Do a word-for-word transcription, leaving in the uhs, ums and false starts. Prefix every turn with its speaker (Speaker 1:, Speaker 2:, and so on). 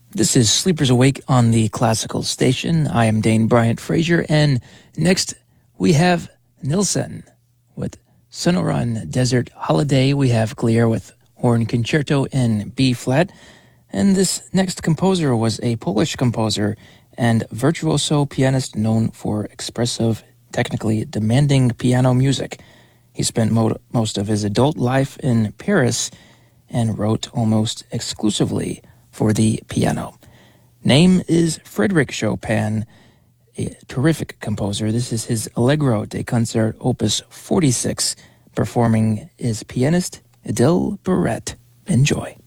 Speaker 1: This is Sleepers Awake on the Classical Station. I am Dane Bryant Frazier, and next we have Nilsson with Sonoran Desert Holiday. We have Glier with Horn Concerto in B-flat. And this next composer was a Polish composer and virtuoso pianist known for expressive, technically demanding piano music. He spent mo- most of his adult life in Paris and wrote almost exclusively for the piano. Name is Frédéric Chopin, a terrific composer. This is his Allegro de Concert Opus forty-six. Performing is pianist Adele Barrett. Enjoy.